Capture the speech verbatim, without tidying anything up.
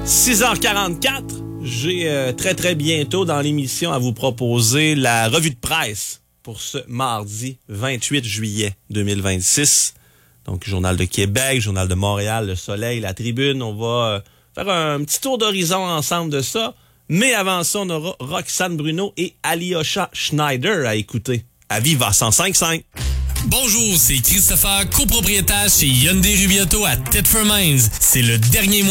six heures quarante-quatre, j'ai euh, très très bientôt dans l'émission à vous proposer la revue de presse pour ce mardi vingt-huit juillet deux mille vingt-six. Donc, Journal de Québec, Journal de Montréal, Le Soleil, La Tribune. On va euh, faire un petit tour d'horizon ensemble de ça. Mais avant ça, on aura Roxane Bruno et Alyosha Schneider à écouter. À Viva cent cinq cinq. Bonjour, c'est Christopher, copropriétaire chez Hyundai Rubiato à Thetford Mines. C'est le dernier mois